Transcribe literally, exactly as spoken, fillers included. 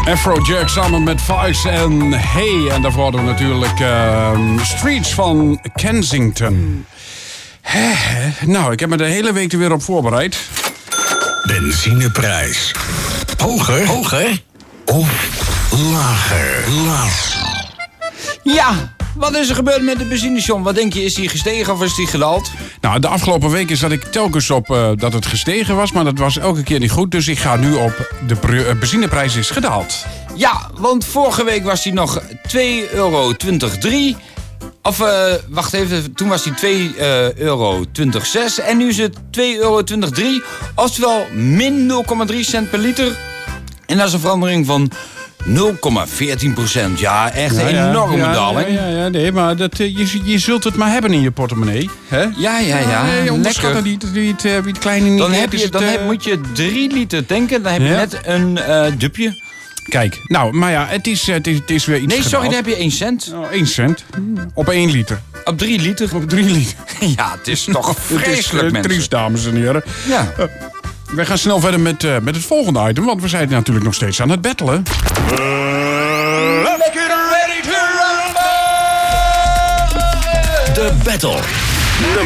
Afrojack samen met Vice en Hey. En daarvoor hadden we natuurlijk uh, Streets van Kensington. He, nou, ik heb me de hele week er weer op voorbereid. Benzineprijs. Hoger, hoger of lager, lager. Ja, wat is er gebeurd met de benzinestation? Wat denk je, is die gestegen of is die gedaald? Nou, de afgelopen weken zat ik telkens op uh, dat het gestegen was, maar dat was elke keer niet goed. Dus ik ga nu op de uh, benzineprijs is gedaald. Ja, want vorige week was die nog twee euro twintig drie. Of, uh, wacht even, toen was die twee euro twintig zes. En nu is het twee euro twintig drie. Oftewel min nul komma drie cent per liter. En dat is een verandering van nul komma veertien procent. Ja, echt een ja, enorme ja, daling. Ja, ja, ja, nee, maar dat, uh, je, je zult het maar hebben in je portemonnee. Hè? Ja, ja, ja. Nee, onderschat lekker. Wie het, wie, het, wie het kleine niet Dan, heeft, heb je, is het, dan uh... heb, moet je drie liter tanken. Dan heb je Ja? net een uh, dupje. Kijk, nou, maar ja, het is, het is, het is weer iets Nee, sorry, gedaald. dan heb je één cent. Oh, één cent. Op één liter. Op drie liter. Op drie liter. Ja, het is toch vreselijk, Het is uh, mensen. triest, dames en heren. Ja. Uh, wij gaan snel verder met, uh, met het volgende item, want we zijn natuurlijk nog steeds aan het battelen. Let's get ready to rumble! De battle. Nummer